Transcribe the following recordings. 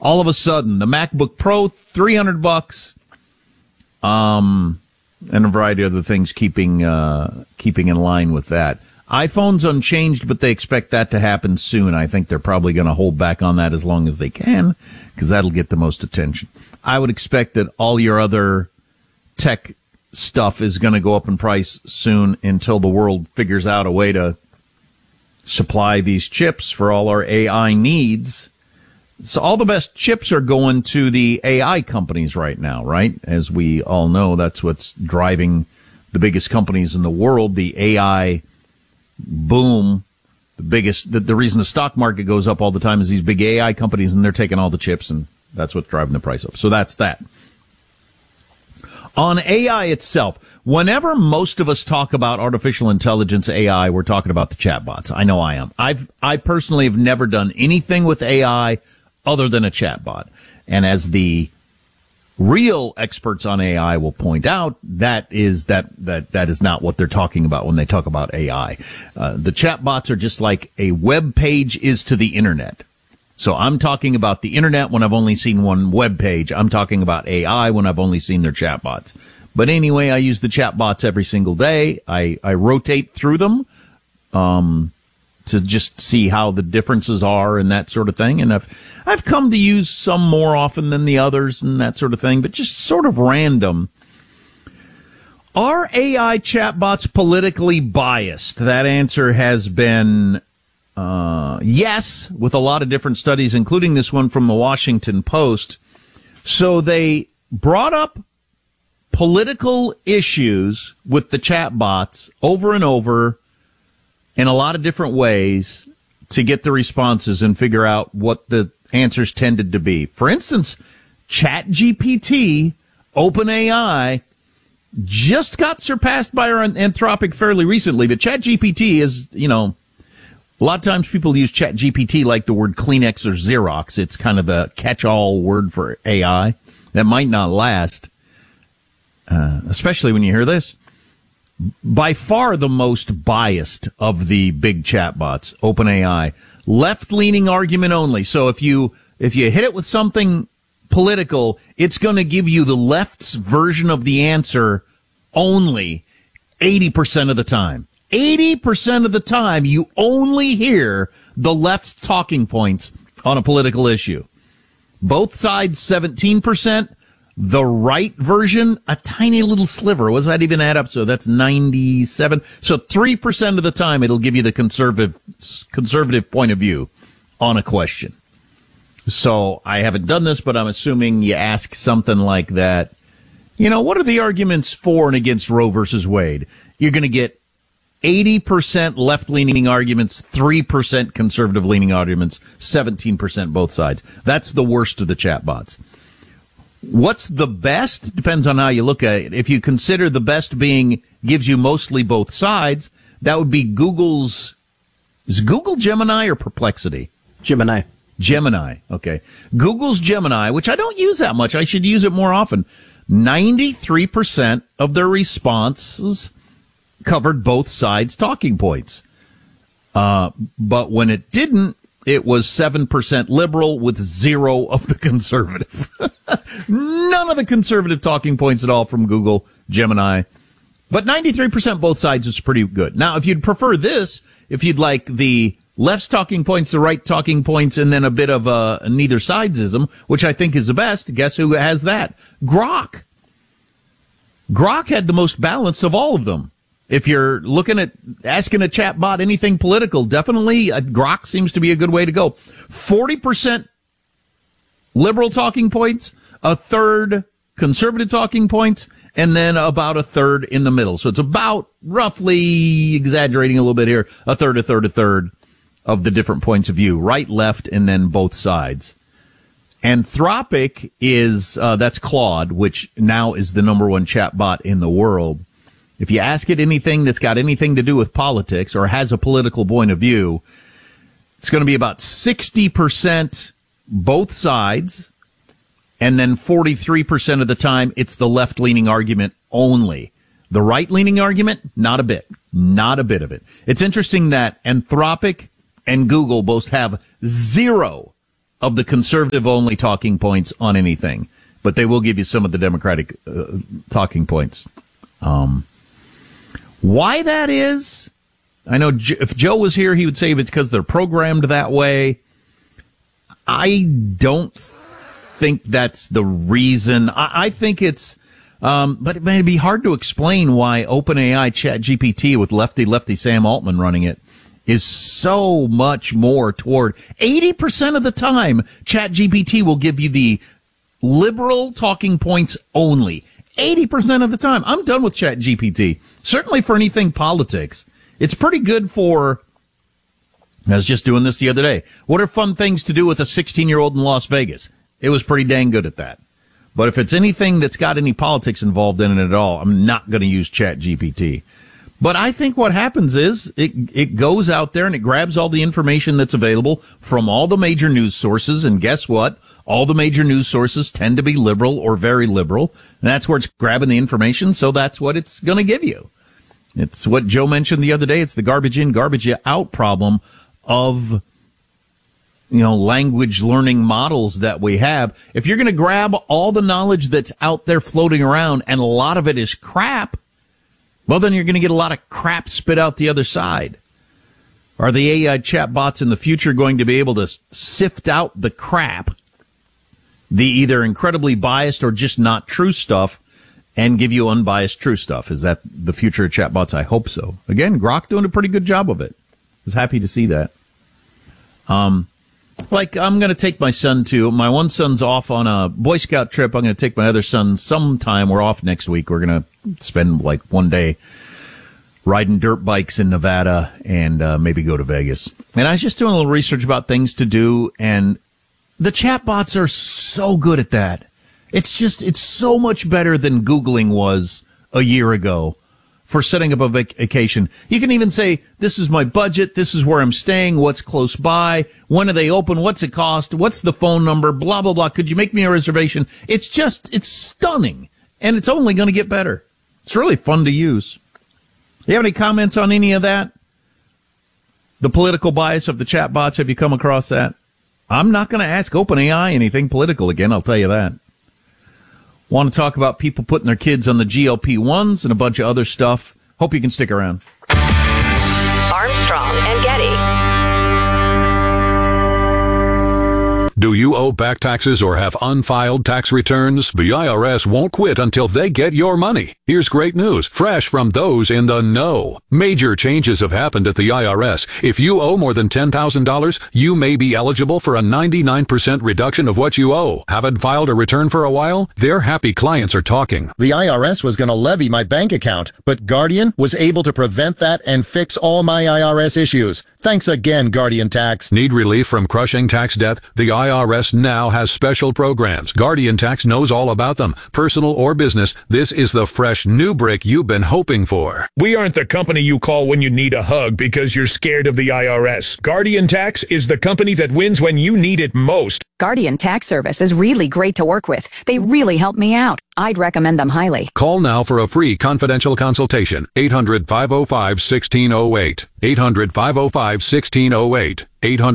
all of a sudden, the MacBook Pro, $300, and a variety of other things keeping in line with that. iPhone's unchanged, but they expect that to happen soon. I think they're probably going to hold back on that as long as they can, because that'll get the most attention. I would expect that all your other tech stuff is going to go up in price soon until the world figures out a way to supply these chips for all our AI needs. So all the best chips are going to the AI companies right now, right? As we all know, that's what's driving the biggest companies in the world, the AI boom. The reason the stock market goes up all the time is these big AI companies, and they're taking all the chips, and that's what's driving the price up. So that's that. On AI itself, whenever most of us talk about artificial intelligence, AI, we're talking about the chatbots. I know I am. I personally have never done anything with AI other than a chatbot. And as the real experts on AI will point out, that is not what they're talking about when they talk about AI. The chatbots are just like a web page is to the internet. So I'm talking about the internet when I've only seen one web page. I'm talking about AI when I've only seen their chatbots. But anyway, I use the chatbots every single day. I rotate through them to just see how the differences are and that sort of thing. And I've come to use some more often than the others and that sort of thing, but just sort of random. Are AI chatbots politically biased? That answer has been yes, with a lot of different studies, including this one from the Washington Post. So they brought up political issues with the chatbots over and over in a lot of different ways to get the responses and figure out what the answers tended to be. For instance, ChatGPT, OpenAI, just got surpassed by Anthropic fairly recently, but ChatGPT is, a lot of times people use ChatGPT like the word Kleenex or Xerox. It's kind of the catch-all word for AI that might not last, especially when you hear this. By far the most biased of the big chatbots, OpenAI, left-leaning argument only. So if you hit it with something political, it's going to give you the left's version of the answer only 80% of the time. 80% of the time, you only hear the left's talking points on a political issue. Both sides, 17%. The right version, a tiny little sliver. What does that even add up? So that's 97. So 3% of the time, it'll give you the conservative point of view on a question. So I haven't done this, but I'm assuming you ask something like that. What are the arguments for and against Roe versus Wade? You're going to get 80% left-leaning arguments, 3% conservative-leaning arguments, 17% both sides. That's the worst of the chatbots. What's the best? Depends on how you look at it. If you consider the best being gives you mostly both sides, that would be Google's. Is Google Gemini or Perplexity? Gemini. Okay. Google's Gemini, which I don't use that much. I should use it more often. 93% of their responses covered both sides' talking points. But when it didn't, it was 7% liberal with 0 of the conservative. None of the conservative talking points at all from Google Gemini. But 93% both sides is pretty good. Now, if you'd prefer this, if you'd like the left's talking points, the right talking points, and then a bit of a neither sidesism, which I think is the best, guess who has that? Grok. Grok had the most balanced of all of them. If you're looking at asking a chatbot anything political, definitely Grok seems to be a good way to go. 40% liberal talking points, a third conservative talking points, and then about a third in the middle. So it's about, roughly exaggerating a little bit here, a third of the different points of view, right, left, and then both sides. Anthropic is, that's Claude, which now is the number one chatbot in the world. If you ask it anything that's got anything to do with politics or has a political point of view, it's going to be about 60% both sides, and then 43% of the time it's the left-leaning argument only. The right-leaning argument, not a bit of it. It's interesting that Anthropic and Google both have 0 of the conservative-only talking points on anything, but they will give you some of the Democratic talking points. Why that is, I know if Joe was here, he would say it's because they're programmed that way. I don't think that's the reason. I think it's, but it may be hard to explain why OpenAI ChatGPT with lefty Sam Altman running it is so much more toward 80% of the time. ChatGPT will give you the liberal talking points only. 80% of the time. I'm done with ChatGPT. Certainly for anything politics. It's pretty good for, I was just doing this the other day. What are fun things to do with a 16-year-old in Las Vegas? It was pretty dang good at that. But if it's anything that's got any politics involved in it at all, I'm not going to use ChatGPT. But I think what happens is it goes out there and it grabs all the information that's available from all the major news sources. And guess what? All the major news sources tend to be liberal or very liberal. And that's where it's grabbing the information. So that's what it's going to give you. It's what Joe mentioned the other day. It's the garbage in, garbage out problem of, language learning models that we have. If you're going to grab all the knowledge that's out there floating around and a lot of it is crap, well, then you're going to get a lot of crap spit out the other side. Are the AI chatbots in the future going to be able to sift out the crap, the either incredibly biased or just not true stuff, and give you unbiased true stuff? Is that the future of chatbots? I hope so. Again, Grok doing a pretty good job of it. I was happy to see that. I'm going to take my son my one son's off on a Boy Scout trip. I'm going to take my other son sometime. We're off next week. We're going to spend one day riding dirt bikes in Nevada and maybe go to Vegas. And I was just doing a little research about things to do, and the chatbots are so good at that. It's so much better than Googling was a year ago for setting up a vacation. You can even say, this is my budget, this is where I'm staying, what's close by, when are they open, what's it cost, what's the phone number, blah, blah, blah. Could you make me a reservation? It's stunning, and it's only going to get better. It's really fun to use. You have any comments on any of that? The political bias of the chatbots, have you come across that? I'm not going to ask OpenAI anything political again, I'll tell you that. Want to talk about people putting their kids on the GLP-1s and a bunch of other stuff. Hope you can stick around. Armstrong and Getty. Do you owe back taxes or have unfiled tax returns? The IRS won't quit until they get your money. Here's great news, fresh from those in the know. Major changes have happened at the IRS. If you owe more than $10,000, you may be eligible for a 99% reduction of what you owe. Haven't filed a return for a while? Their happy clients are talking. The IRS was going to levy my bank account, but Guardian was able to prevent that and fix all my IRS issues. Thanks again, Guardian Tax. Need relief from crushing tax debt? The IRS now has special programs. Guardian Tax knows all about them. Personal or business, this is the fresh new brick you've been hoping for. We aren't the company you call when you need a hug because you're scared of the IRS. Guardian Tax is the company that wins when you need it most. Guardian Tax Service is really great to work with. They really help me out. I'd recommend them highly. Call now for a free confidential consultation. 800-505-1608. 800-505-1608.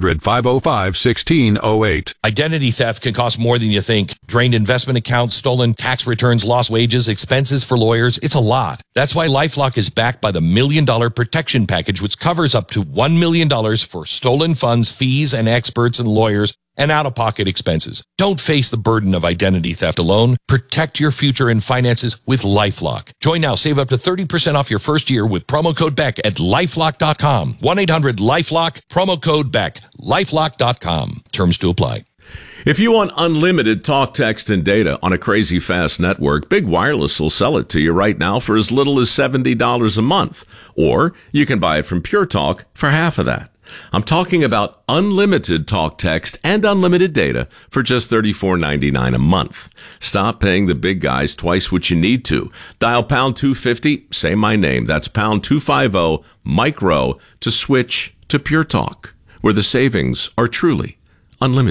800-505-1608. Identity theft can cost more than you think. Drained investment accounts, stolen tax returns, lost wages, expenses for lawyers. It's a lot. That's why LifeLock is backed by the $1 Million Protection Package, which covers up to $1 million for stolen funds, fees, and experts and lawyers, and out-of-pocket expenses. Don't face the burden of identity theft alone. Protect your future and finances with LifeLock. Join now. Save up to 30% off your first year with promo code BECK at LifeLock.com. 1-800-LifeLock, promo code BECK. LifeLock.com. Terms to apply. If you want unlimited talk, text, and data on a crazy fast network, Big Wireless will sell it to you right now for as little as $70 a month. Or you can buy it from Pure Talk for half of that. I'm talking about unlimited talk, text, and unlimited data for just $34.99 a month. Stop paying the big guys twice what you need to. Dial pound 250, say my name. That's pound 250, micro, to switch to Pure Talk, where the savings are truly unlimited.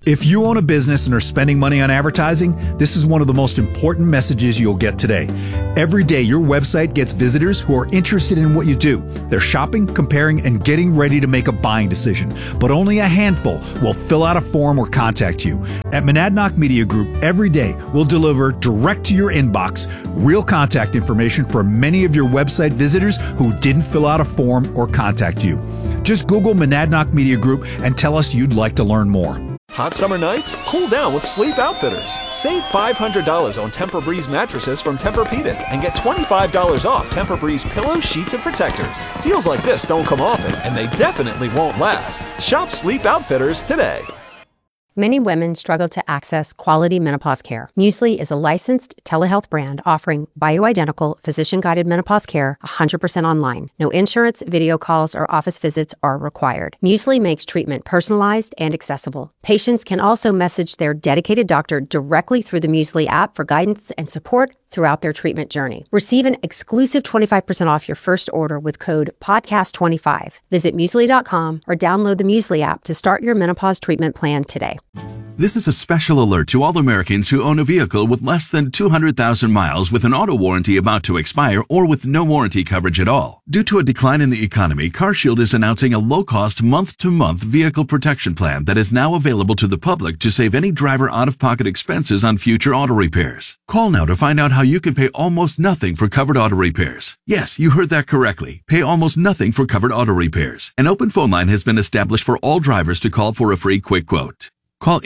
If you own a business and are spending money on advertising, this is one of the most important messages you'll get today. Every day, your website gets visitors who are interested in what you do. They're shopping, comparing, and getting ready to make a buying decision. But only a handful will fill out a form or contact you. At Monadnock Media Group, every day, we'll deliver direct to your inbox real contact information for many of your website visitors who didn't fill out a form or contact you. Just Google Monadnock Media Group and tell us you'd like to learn more. Hot summer nights? Cool down with Sleep Outfitters. Save $500 on Tempur-Breeze mattresses from Tempur-Pedic and get $25 off Tempur-Breeze pillows, sheets, and protectors. Deals like this don't come often, and they definitely won't last. Shop Sleep Outfitters today. Many women struggle to access quality menopause care. Muesli is a licensed telehealth brand offering bioidentical, physician-guided menopause care 100% online. No insurance, video calls, or office visits are required. Muesli makes treatment personalized and accessible. Patients can also message their dedicated doctor directly through the Muesli app for guidance and support throughout their treatment journey. Receive an exclusive 25% off your first order with code PODCAST25. Visit Muesli.com or download the Muesli app to start your menopause treatment plan today. This is a special alert to all Americans who own a vehicle with less than 200,000 miles with an auto warranty about to expire or with no warranty coverage at all. Due to a decline in the economy, CarShield is announcing a low-cost month-to-month vehicle protection plan that is now available to the public to save any driver out-of-pocket expenses on future auto repairs. Call now to find out how you can pay almost nothing for covered auto repairs. Yes, you heard that correctly. Pay almost nothing for covered auto repairs. An open phone line has been established for all drivers to call for a free quick quote. Call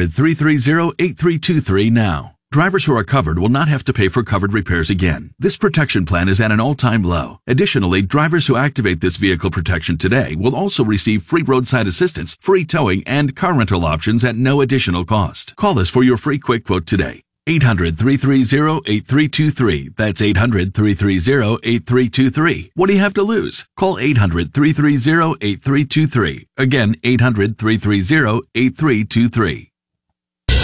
800-330-8323 now. Drivers who are covered will not have to pay for covered repairs again. This protection plan is at an all-time low. Additionally, drivers who activate this vehicle protection today will also receive free roadside assistance, free towing, and car rental options at no additional cost. Call us for your free quick quote today. 800-330-8323. That's 800-330-8323. What do you have to lose? Call 800-330-8323. Again, 800-330-8323.